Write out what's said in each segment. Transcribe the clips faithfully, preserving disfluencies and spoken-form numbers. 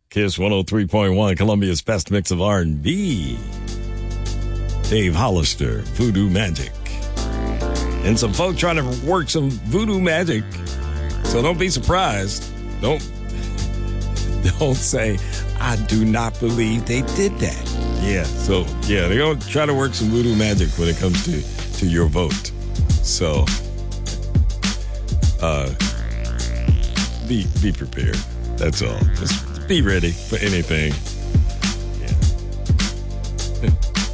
Kiss one oh three point one, Columbia's best mix of R and B. Dave Hollister, Voodoo Magic. And some folk trying to work some voodoo magic. So don't be surprised. Don't, don't say, I do not believe they did that. Yeah, so, yeah, they're going to try to work some voodoo magic when it comes to, to your vote. So, uh, be, be prepared. That's all. Just be ready for anything. Yeah.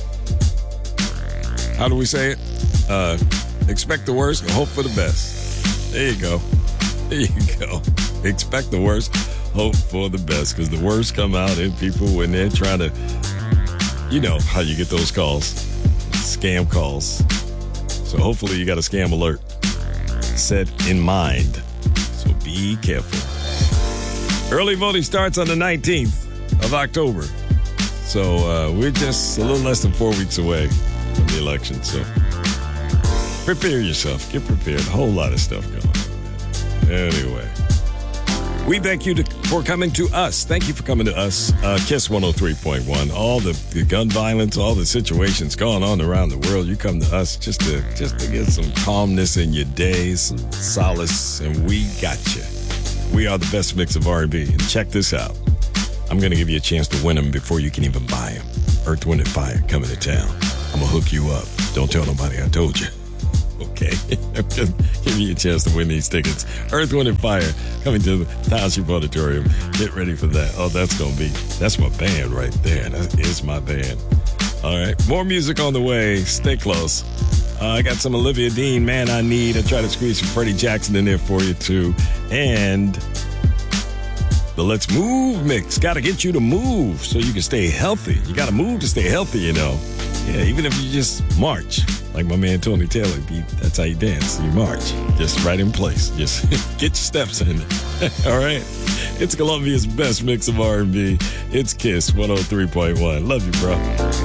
How do we say it? Uh, expect the worst and hope for the best. There you go. There you go. Expect the worst, hope for the best. Because the worst come out in people when they're trying to, you know how you get those calls. Scam calls. So hopefully you got a scam alert set in mind. So be careful. Early voting starts on the nineteenth of October. So uh, we're just a little less than four weeks away from the election. So prepare yourself. Get prepared. A whole lot of stuff going on. Anyway, we thank you to, for coming to us. Thank you for coming to us. Uh, Kiss one oh three point one. All the, the gun violence, all the situations going on around the world, you come to us just to just to get some calmness in your day, some solace, and we got you. We are the best mix of R and B. And check this out. I'm going to give you a chance to win them before you can even buy them. Earth, Wind, and Fire coming to town. I'm going to hook you up. Don't tell nobody I told you. Okay? I'm going to give you a chance to win these tickets. Earth, Wind, and Fire coming to the Township Auditorium. Get ready for that. Oh, that's going to be, that's my band right there. That is my band. All right. More music on the way. Stay close. Uh, I got some Olivia Dean, Man I Need. I try to squeeze some Freddie Jackson in there for you, too. And the Let's Move mix. Got to get you to move so you can stay healthy. You got to move to stay healthy, you know. Yeah, even if you just march. Like my man Tony Taylor, that's how you dance. You march. Just right in place. Just get your steps in. All right? It's Columbia's best mix of R and B. It's Kiss one oh three point one. Love you, bro.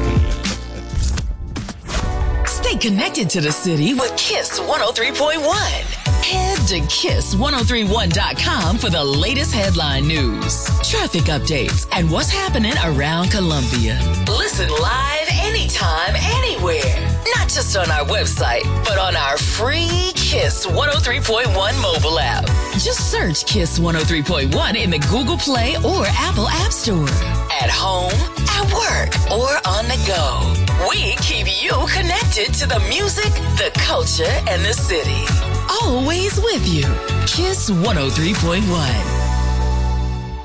Stay connected to the city with Kiss one oh three point one. Head to kiss ten thirty-one dot com for the latest headline news, traffic updates, and what's happening around Columbia. Listen live anytime, anywhere. Not just on our website, but on our free Kiss one oh three point one mobile app. Just search Kiss one oh three point one in the Google Play or Apple App Store. At home, at work, or on the go. We keep you connected to the music, the culture, and the city. Always with you. Kiss one oh three point one.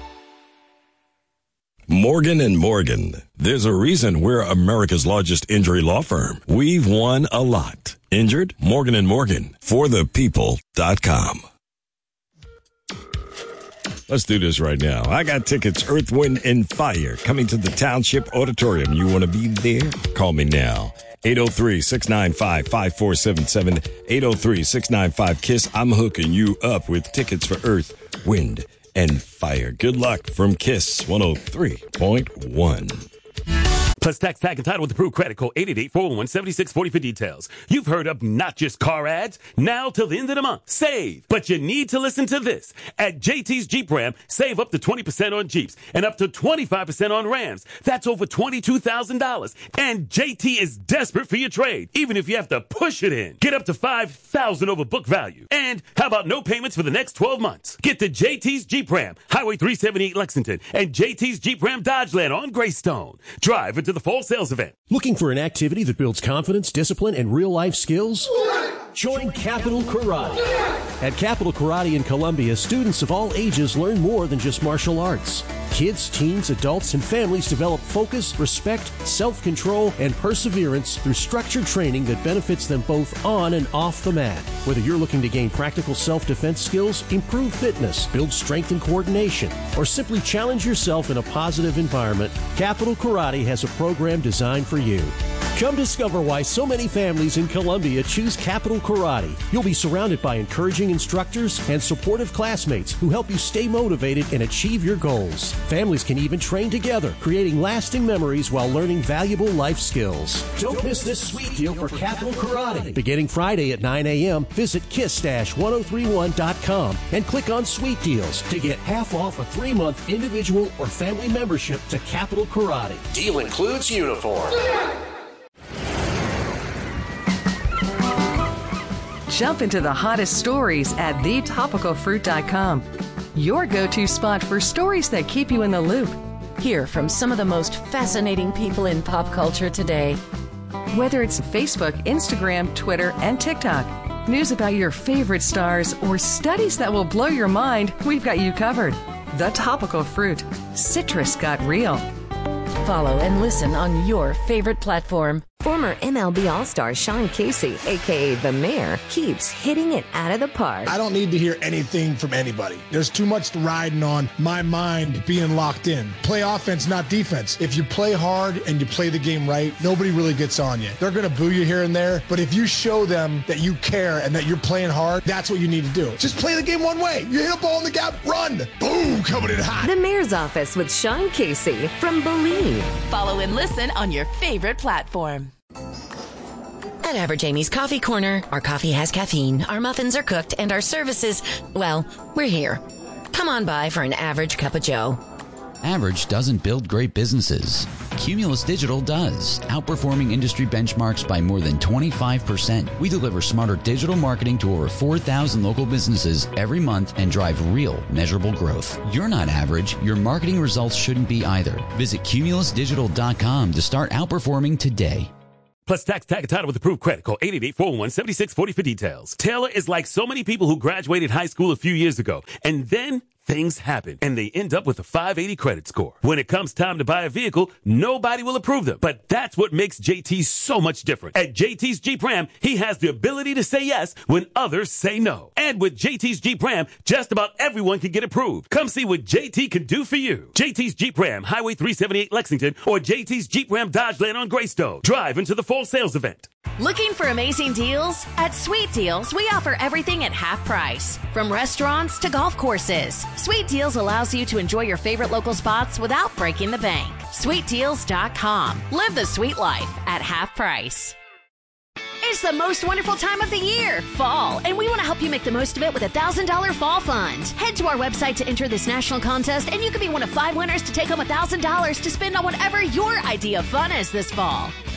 Morgan and Morgan. There's a reason we're America's largest injury law firm. We've won a lot. Injured? Morgan and Morgan. For the people dot com. Let's do this right now. I got tickets, Earth, Wind, and Fire, coming to the Township Auditorium. You want to be there? Call me now. eight oh three, six nine five, five four seven seven. eight oh three, six nine five, KISS. I'm hooking you up with tickets for Earth, Wind, and Fire. Good luck from Kiss one oh three point one. Plus tax, tag, and title with approved credit. Call eight eight eight, four one one, seven six four zero for details. You've heard of not just car ads. Now till the end of the month. Save. But you need to listen to this. At J T's Jeep Ram, save up to twenty percent on Jeeps and up to twenty-five percent on Rams. That's over twenty-two thousand dollars. And J T is desperate for your trade, even if you have to push it in. Get up to five thousand dollars over book value. And how about no payments for the next twelve months? Get to J T's Jeep Ram, Highway three seventy-eight Lexington, and J T's Jeep Ram Dodgeland on Greystone. Drive into the fall sales event. Looking for an activity that builds confidence, discipline, and real-life skills? Join Capital Karate. At Capital Karate in Columbia, students of all ages learn more than just martial arts. Kids, teens, adults, and families develop focus, respect, self-control, and perseverance through structured training that benefits them both on and off the mat. Whether you're looking to gain practical self-defense skills, improve fitness, build strength and coordination, or simply challenge yourself in a positive environment, Capital Karate has a program designed for you. Come discover why so many families in Columbia choose Capital Karate. You'll be surrounded by encouraging instructors and supportive classmates who help you stay motivated and achieve your goals. Families can even train together, creating lasting memories while learning valuable life skills. Don't miss this sweet deal for Capital Karate. Beginning Friday at nine a.m., visit kiss dash ten thirty-one dot com and click on Sweet Deals to get half off a three-month individual or family membership to Capital Karate. Deal includes uniform. Jump into the hottest stories at the topical fruit dot com. Your go-to spot for stories that keep you in the loop. Hear from some of the most fascinating people in pop culture today. Whether it's Facebook, Instagram, Twitter, and TikTok, news about your favorite stars, or studies that will blow your mind, we've got you covered. The Topical Fruit. Citrus got real. Follow and listen on your favorite platform. Former M L B All-Star Sean Casey, a k a. The Mayor, keeps hitting it out of the park. I don't need to hear anything from anybody. There's too much riding on my mind being locked in. Play offense, not defense. If you play hard and you play the game right, nobody really gets on you. They're going to boo you here and there, but if you show them that you care and that you're playing hard, that's what you need to do. Just play the game one way. You hit a ball in the gap, run. Boom, coming in hot. The Mayor's Office with Sean Casey from Believe. Follow and listen on your favorite platform. At Average Amy's Coffee Corner, our coffee has caffeine, our muffins are cooked, and our services, well, we're here. Come on by for an average cup of joe. Average doesn't build great businesses. Cumulus Digital does, outperforming industry benchmarks by more than twenty-five percent. We deliver smarter digital marketing to over four thousand local businesses every month and drive real, measurable growth. You're not average. Your marketing results shouldn't be either. Visit cumulus digital dot com to start outperforming today. Plus tax, tag, and title with approved credit. Call eight eight eight, four one one, seven six four zero for details. Taylor is like so many people who graduated high school a few years ago, and then things happen, and they end up with a five eighty credit score. When it comes time to buy a vehicle, nobody will approve them. But that's what makes J T so much different. At J T's Jeep Ram, he has the ability to say yes when others say no. And with J T's Jeep Ram, just about everyone can get approved. Come see what J T can do for you. J T's Jeep Ram, Highway three seventy-eight Lexington, or J T's Jeep Ram Dodge Land on Greystone. Drive into the fall sales event. Looking for amazing deals? At Sweet Deals, we offer everything at half price. From restaurants to golf courses, Sweet Deals allows you to enjoy your favorite local spots without breaking the bank. sweet deals dot com. Live the sweet life at half price. It's the most wonderful time of the year, fall, and we want to help you make the most of it with a one thousand dollars fall fund. Head to our website to enter this national contest, and you could be one of five winners to take home one thousand dollars to spend on whatever your idea of fun is this fall.